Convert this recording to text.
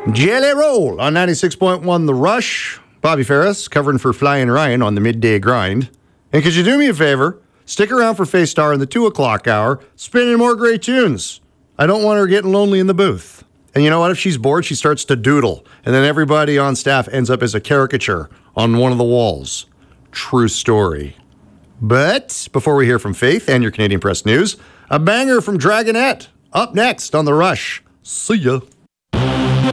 Jelly Roll on 96.1 The Rush. Bobby Ferris covering for Flying Ryan on the midday grind. And could you do me a favor? Stick around for Faye Star in the 2 o'clock hour, spinning more great tunes. I don't want her getting lonely in the booth. And you know what? If she's bored, she starts to doodle. And then everybody on staff ends up as a caricature on one of the walls. True story. But before we hear from Faith and your Canadian Press News, a banger from Dragonette. Up next on The Rush. See ya.